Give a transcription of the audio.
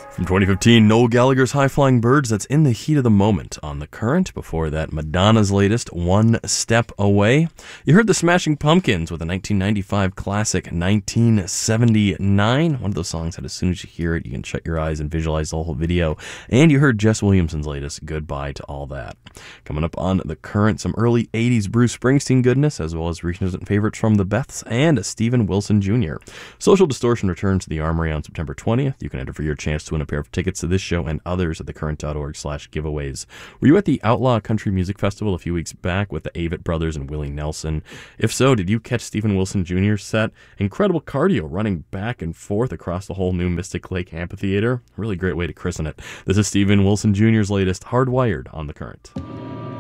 From 2015, Noel Gallagher's High Flying Birds, that's In the Heat of the Moment on The Current. Before that, Madonna's latest, One Step Away. You heard the Smashing Pumpkins with a 1995 classic, 1979. One of those songs that as soon as you hear it, you can shut your eyes and visualize the whole video. And you heard Jess Williamson's latest, Goodbye to All That. Coming up on The Current, some early 80s Bruce Springsteen goodness, as well as recent favorites from the Beths and Stephen Wilson Jr. Social Distortion returns to the Armory on September 20th. You can enter for your chance to win a pair of tickets to this show and others at thecurrent.org/giveaways. Were you at the Outlaw Country Music Festival a few weeks back with the Avett Brothers and Willie Nelson? If so, did you catch Stephen Wilson Jr.'s set? Incredible cardio running back and forth across the whole new Mystic Lake Amphitheater. Really great way to christen it. This is Stephen Wilson Jr.'s latest, Hardwired on The Current.